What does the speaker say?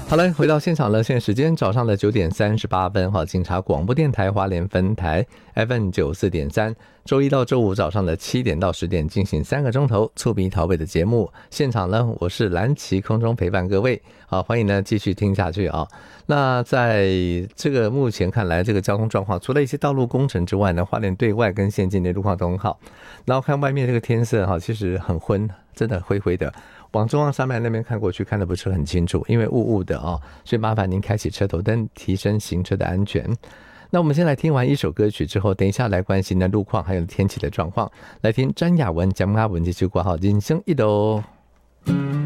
好了，回到现场了。现在时间早上的9:38，好，警察广播电台花莲分台 FM94.3，周一到周五早上的7点到10点进行3个钟头触鼻桃北的节目。现场呢，我是蓝旗空中陪伴各位，好，欢迎呢继续听下去啊。那在这个目前看来，这个交通状况除了一些道路工程之外呢，花莲对外跟县境的路况都很好。然后看外面这个天色哈，其实很昏，真的灰灰的。往中央山脉那边看过去，看得不是很清楚，因为雾雾的哦，所以麻烦您开启车头灯，提升行车的安全。那我们先来听完一首歌曲之后，等一下来关心的路况还有天气的状况。来听詹雅文、蒋雅文这句话哈，人生一路。